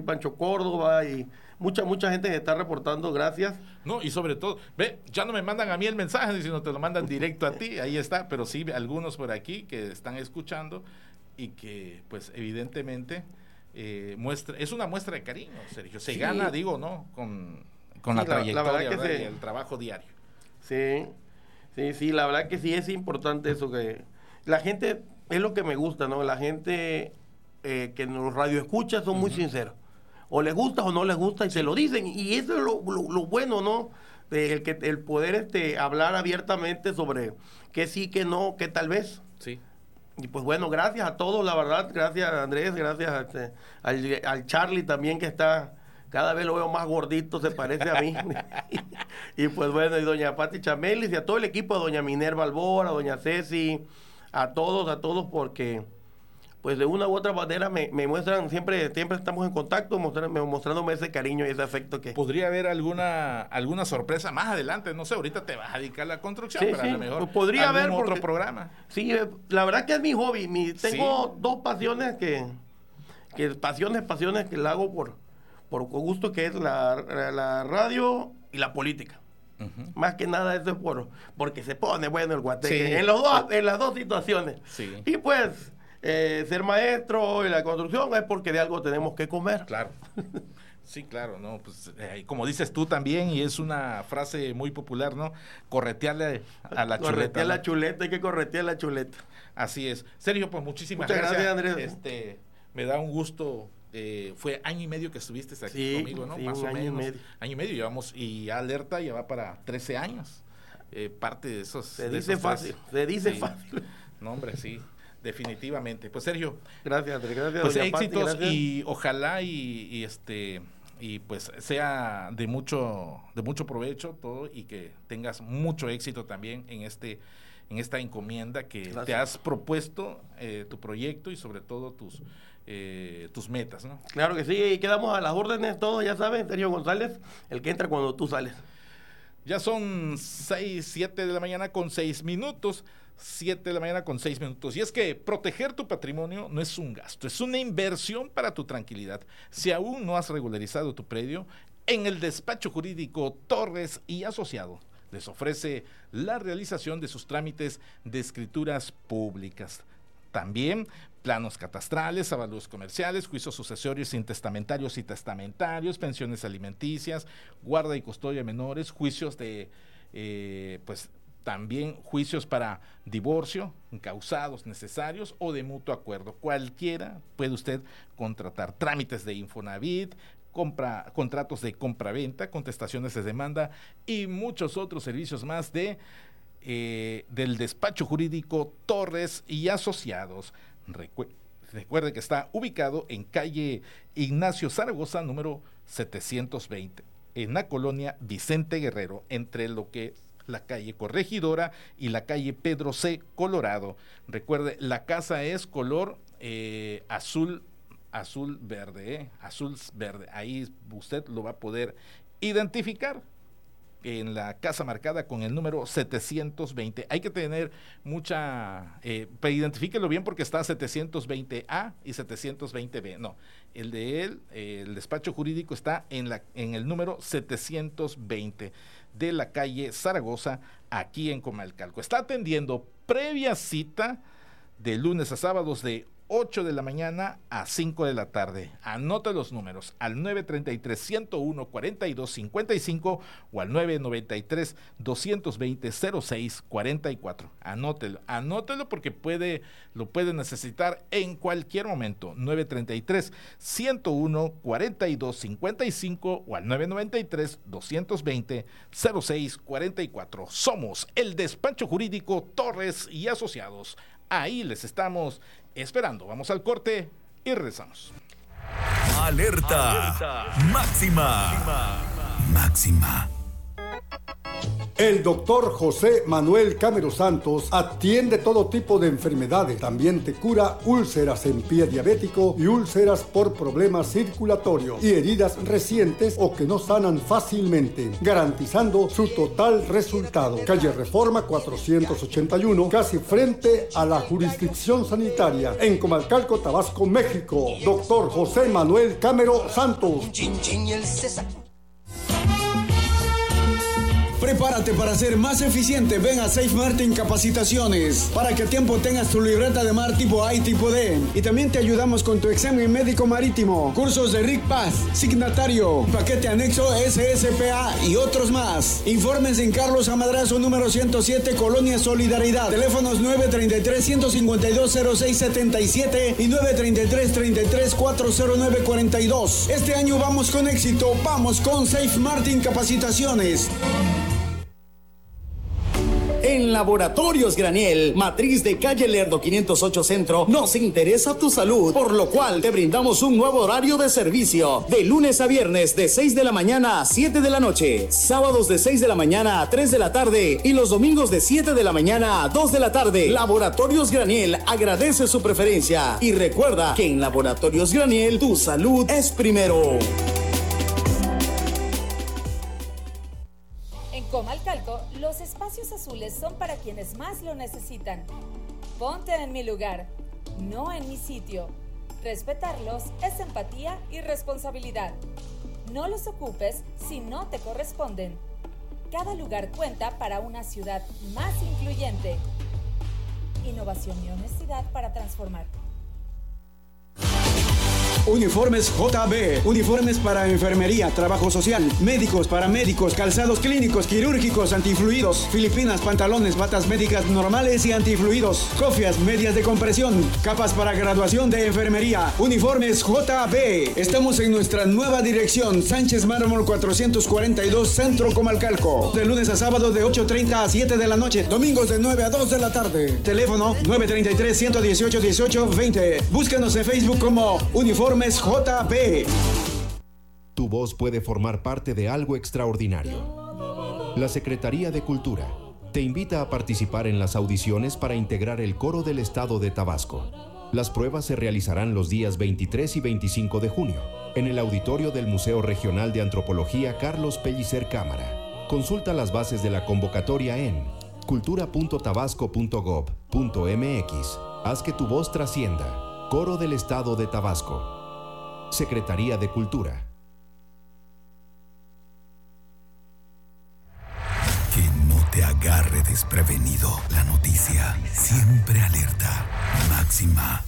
Pancho Córdoba y mucha gente que está reportando, gracias. No, y sobre todo, ya no me mandan a mí el mensaje, sino te lo mandan directo a ti, ahí está, pero sí, algunos por aquí que están escuchando y que, pues, evidentemente, es una muestra de cariño, Sergio. Se gana, digo, ¿no? Con la trayectoria, ¿verdad? Y el trabajo diario. Sí, la verdad que sí es importante eso, que la gente, es lo que me gusta, ¿no? La gente que nos radio escucha son muy sinceros. O les gusta o no les gusta y se lo dicen. Y eso es lo bueno, ¿no? El poder hablar abiertamente sobre que sí, que no, que tal vez. Sí. Y pues bueno, gracias a todos, la verdad. Gracias a Andrés, gracias al Charlie también, que está... Cada vez lo veo más gordito, se parece a mí. Y pues bueno, y doña Pati Chamelis y a todo el equipo, a doña Minerva Albora, a doña Ceci, a todos, porque pues de una u otra manera me muestran, siempre estamos en contacto, mostrándome ese cariño y ese afecto que... ¿Podría haber alguna sorpresa más adelante? No sé, ahorita te vas a dedicar a la construcción, pero a lo mejor pues podría haber otro programa. Sí, la verdad que es mi hobby. Tengo dos pasiones que pasiones que la hago por gusto, que es la radio y la política. Más que nada eso es porque se pone bueno el guateque en las dos situaciones. Y pues ser maestro y la construcción es porque de algo tenemos que comer. Claro. Sí, claro, no, pues como dices tú también, y es una frase muy popular, ¿no? Corretearle a la chuleta. Corretear la chuleta, hay que corretear la chuleta. Así es. Sergio, pues muchísimas gracias. Muchas gracias, Andrés. Me da un gusto. Fue año y medio que estuviste aquí conmigo, ¿no? Más o menos. Año y medio llevamos, y Alerta ya va para 13 años. Parte de esos... Se dice fácil. No, hombre, sí, definitivamente. Pues Sergio. Gracias, Andrés. Gracias. Pues éxitos, gracias. Y ojalá y pues sea de mucho provecho todo, y que tengas mucho éxito también en esta encomienda que te has propuesto, tu proyecto y sobre todo tus metas, ¿no? Claro que sí, y quedamos a las órdenes todos, ya saben, Sergio González, el que entra cuando tú sales. Ya son 7 de la mañana con 6 minutos. 7 de la mañana con 6 minutos. Y es que proteger tu patrimonio no es un gasto, es una inversión para tu tranquilidad. Si aún no has regularizado tu predio, en el despacho jurídico Torres y Asociados les ofrece la realización de sus trámites de escrituras públicas. También planos catastrales, avalúos comerciales, juicios sucesorios, intestamentarios y testamentarios, pensiones alimenticias, guarda y custodia de menores, juicios también juicios para divorcio, encausados necesarios o de mutuo acuerdo. Cualquiera puede usted contratar. Trámites de Infonavit, contratos de compra-venta, contestaciones de demanda y muchos otros servicios más del despacho jurídico Torres y Asociados. Recuerde que está ubicado en calle Ignacio Zaragoza, número 720, en la colonia Vicente Guerrero, entre lo que la calle Corregidora y la calle Pedro C. Colorado. Recuerde, la casa es color azul verde, azul verde. Ahí usted lo va a poder identificar en la casa marcada con el número 720. Hay que tener pero identifíquelo bien, porque está 720A y 720B. No, el despacho jurídico está en el número 720 de la calle Zaragoza, aquí en Comalcalco. Está atendiendo previa cita de lunes a sábados de 8 de la mañana a 5 de la tarde. Anote los números al 933-101-4255 o al 993-220-0644. Anótelo porque lo puede necesitar en cualquier momento. 933-101-4255 o al 993-220-0644. Somos el despacho jurídico Torres y Asociados. Ahí les estamos esperando. Vamos al corte y regresamos. Alerta. Máxima. El doctor José Manuel Camero Santos atiende todo tipo de enfermedades. También te cura úlceras en pie diabético y úlceras por problemas circulatorios y heridas recientes o que no sanan fácilmente, garantizando su total resultado. Calle Reforma 481, casi frente a la jurisdicción sanitaria, en Comalcalco, Tabasco, México. Doctor José Manuel Camero Santos. Prepárate para ser más eficiente. Ven a Safe Martin Capacitaciones para que a tiempo tengas tu libreta de mar tipo A y tipo D. Y también te ayudamos con tu examen médico marítimo, cursos de RIC Paz, signatario, paquete anexo SSPA y otros más. Informes en Carlos Amadrazo número 107, Colonia Solidaridad. Teléfonos 933-152-0677 y 933-33-40942. Este año vamos con éxito. Vamos con Safe Martin Capacitaciones. En Laboratorios Graniel, matriz de calle Lerdo 508 Centro, nos interesa tu salud, por lo cual te brindamos un nuevo horario de servicio, de lunes a viernes de 6 de la mañana a 7 de la noche, sábados de 6 de la mañana a 3 de la tarde y los domingos de 7 de la mañana a 2 de la tarde. Laboratorios Graniel agradece su preferencia y recuerda que en Laboratorios Graniel tu salud es primero. Comalcalco, los espacios azules son para quienes más lo necesitan. Ponte en mi lugar, no en mi sitio. Respetarlos es empatía y responsabilidad. No los ocupes si no te corresponden. Cada lugar cuenta para una ciudad más incluyente. Innovación y honestidad para transformar. Uniformes JB, uniformes para enfermería, trabajo social, médicos, paramédicos, calzados clínicos, quirúrgicos, antifluidos, filipinas, pantalones, batas médicas normales y antifluidos, cofias, medias de compresión, capas para graduación de enfermería, uniformes JB. Estamos en nuestra nueva dirección, Sánchez Mármol 442, Centro Comalcalco, de lunes a sábado de 8:30 a 7 de la noche, domingos de 9 a 2 de la tarde. Teléfono 933-118-1820. Búscanos en Facebook como Uniformes JB. Tu voz puede formar parte de algo extraordinario. La Secretaría de Cultura te invita a participar en las audiciones para integrar el coro del estado de Tabasco. Las pruebas se realizarán los días 23 y 25 de junio en el auditorio del Museo Regional de Antropología Carlos Pellicer Cámara. Consulta las bases de la convocatoria en cultura.tabasco.gov.mx. Haz que tu voz trascienda. Coro del estado de Tabasco. Secretaría de Cultura. Que no te agarre desprevenido. La noticia siempre alerta. Máxima.